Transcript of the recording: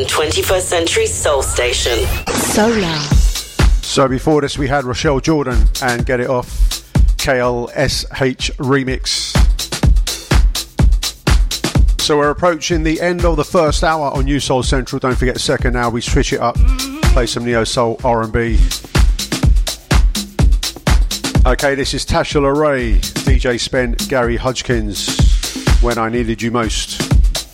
21st Century Soul Station. Solar. So before this we had Rochelle Jordan and Get It Off, KLSH remix. So we're approaching the end of the first hour on New Soul Central. Don't forget, second hour we switch it up, play some neo soul, R&B. Okay, this is Tasha LaRae, DJ Spent, Gary Hodgkins, When I Needed You Most.